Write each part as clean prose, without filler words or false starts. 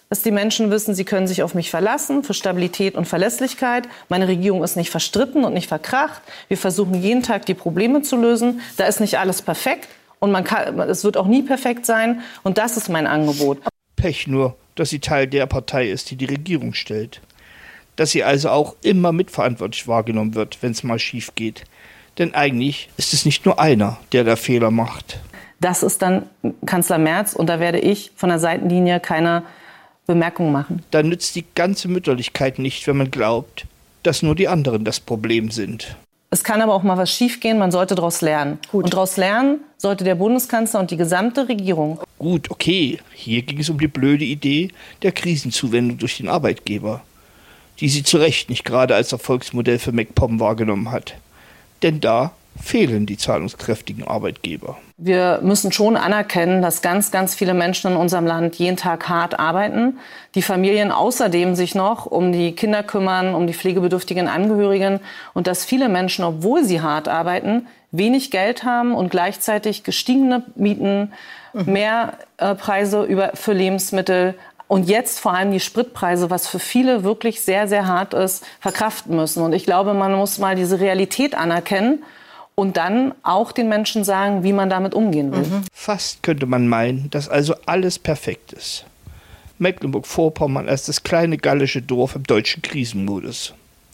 dass die Menschen wissen, sie können sich auf mich verlassen für Stabilität und Verlässlichkeit. Meine Regierung ist nicht verstritten und nicht verkracht. Wir versuchen jeden Tag die Probleme zu lösen. Da ist nicht alles perfekt und es wird auch nie perfekt sein. Und das ist mein Angebot. Pech nur, dass sie Teil der Partei ist, die die Regierung stellt. Dass sie also auch immer mitverantwortlich wahrgenommen wird, wenn es mal schief geht. Denn eigentlich ist es nicht nur einer, der da Fehler macht. Das ist dann Kanzler Merz und da werde ich von der Seitenlinie keine Bemerkung machen. Da nützt die ganze Mütterlichkeit nicht, wenn man glaubt, dass nur die anderen das Problem sind. Es kann aber auch mal was schiefgehen, man sollte daraus lernen. Gut. Und daraus lernen sollte der Bundeskanzler und die gesamte Regierung. Gut, okay, hier ging es um die blöde Idee der Krisenzuwendung durch den Arbeitgeber, die sie zu Recht nicht gerade als Erfolgsmodell für MacPom wahrgenommen hat. Denn da fehlen die zahlungskräftigen Arbeitgeber. Wir müssen schon anerkennen, dass ganz, ganz viele Menschen in unserem Land jeden Tag hart arbeiten. Die Familien außerdem sich noch um die Kinder kümmern, um die pflegebedürftigen Angehörigen. Und dass viele Menschen, obwohl sie hart arbeiten, wenig Geld haben und gleichzeitig gestiegene Mieten, mehr Preise für Lebensmittel und jetzt vor allem die Spritpreise, was für viele wirklich sehr, sehr hart ist, verkraften müssen. Und ich glaube, man muss mal diese Realität anerkennen und dann auch den Menschen sagen, wie man damit umgehen will. Fast könnte man meinen, dass also alles perfekt ist. Mecklenburg-Vorpommern als das kleine gallische Dorf im deutschen Krisenmodus.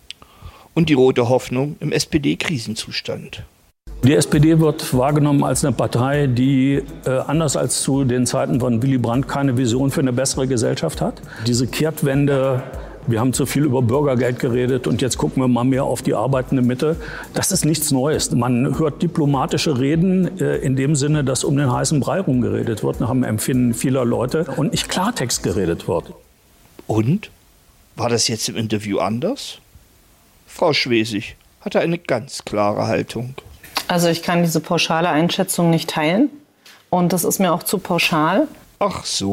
Und die rote Hoffnung im SPD-Krisenzustand. Die SPD wird wahrgenommen als eine Partei, die anders als zu den Zeiten von Willy Brandt keine Vision für eine bessere Gesellschaft hat. Diese Kehrtwende, wir haben zu viel über Bürgergeld geredet und jetzt gucken wir mal mehr auf die arbeitende Mitte. Das ist nichts Neues. Man hört diplomatische Reden in dem Sinne, dass um den heißen Brei rumgeredet wird, nach dem Empfinden vieler Leute und nicht Klartext geredet wird. Und? War das jetzt im Interview anders? Frau Schwesig hatte eine ganz klare Haltung. Also ich kann diese pauschale Einschätzung nicht teilen und das ist mir auch zu pauschal. Ach so.